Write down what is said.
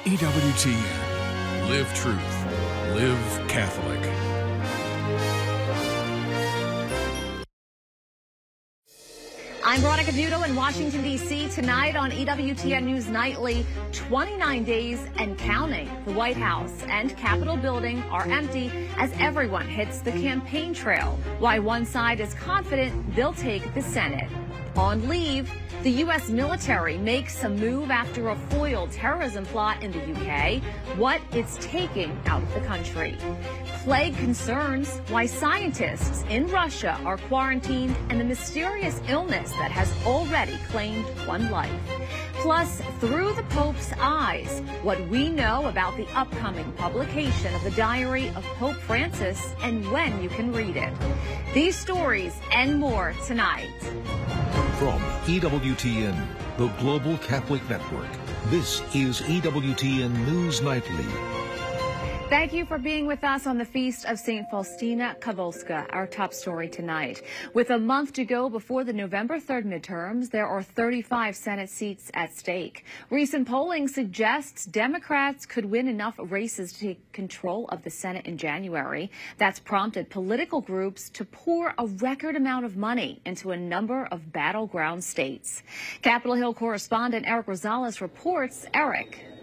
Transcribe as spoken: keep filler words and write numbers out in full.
E W T N. Live truth. Live Catholic. I'm Veronica Buto in Washington, D C Tonight on E W T N News Nightly, twenty-nine days and counting. The White House and Capitol building are empty as everyone hits the campaign trail. Why one side is confident they'll take the Senate. On leave, the U S military makes a move after a foiled terrorism plot in the U K. What it's taking out of the country. Plague concerns, why scientists in Russia are quarantined, and the mysterious illness that has already claimed one life. Plus, through the Pope's eyes, what we know about the upcoming publication of the Diary of Pope Francis and when you can read it. These stories and more tonight. From E W T N, the Global Catholic Network, this is E W T N News Nightly. Thank you for being with us on the feast of Saint Faustina Kowalska, our top story tonight. With a month to go before the November third midterms, there are thirty-five Senate seats at stake. Recent polling suggests Democrats could win enough races to take control of the Senate in January. That's prompted political groups to pour a record amount of money into a number of battleground states. Capitol Hill correspondent Eric Rosales reports. Eric.